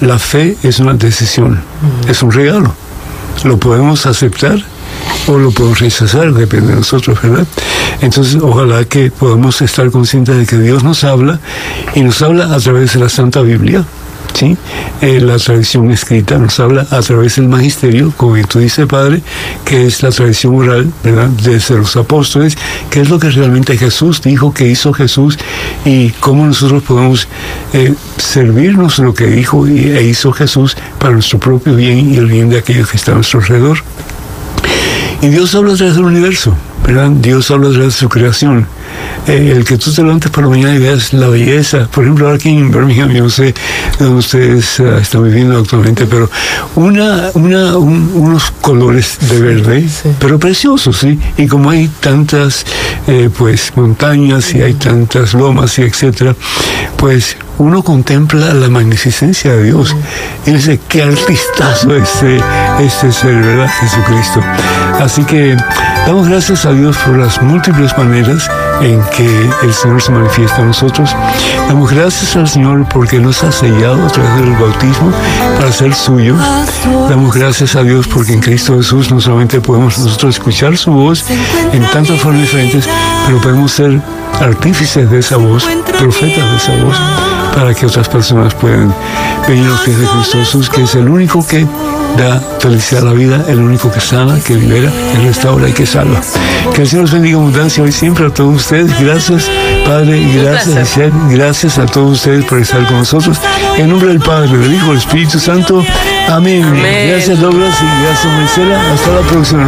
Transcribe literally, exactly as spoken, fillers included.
la fe es una decisión, es un regalo. Lo podemos aceptar o lo podemos rechazar, depende de nosotros, ¿verdad? Entonces, ojalá que podamos estar conscientes de que Dios nos habla, y nos habla a través de la Santa Biblia, ¿sí? Eh, la tradición escrita nos habla a través del magisterio, como tú dices, Padre, que es la tradición oral, ¿verdad?, desde los apóstoles, que es lo que realmente Jesús dijo, que hizo Jesús, y cómo nosotros podemos eh, servirnos lo que dijo e hizo Jesús para nuestro propio bien y el bien de aquellos que están a nuestro alrededor. Y Dios habla a través del universo, ¿verdad? Dios habla a través de su creación. Eh, el que tú te levantes por la mañana y veas la belleza, por ejemplo, aquí en Birmingham, yo no sé dónde ustedes uh, están viviendo actualmente, pero una, una, un, unos colores de verde, sí, pero preciosos, ¿sí? Y como hay tantas eh, pues montañas y hay tantas lomas y etcétera, pues uno contempla la magnificencia de Dios y dice, qué artistazo este, este ser, ¿verdad? Jesucristo. Así que damos gracias a Dios por las múltiples maneras en que el Señor se manifiesta a nosotros. Damos gracias al Señor porque nos ha sellado a través del bautismo para ser suyos. Damos gracias a Dios porque en Cristo Jesús no solamente podemos nosotros escuchar su voz en tantas formas diferentes, pero podemos ser artífices de esa voz, profetas de esa voz, para que otras personas puedan venir a los pies de Cristo Jesús, que es el único que da felicidad a la vida, el único que sana, que libera, que restaura y que salva. Que el Señor los bendiga en abundancia hoy siempre a todos ustedes. Gracias, Padre, y gracias, Michelle. Gracias a todos ustedes por estar con nosotros. En nombre del Padre, del Hijo, del Espíritu Santo. Amén. Amén. Gracias, Douglas, y gracias, Marcela. Hasta la próxima.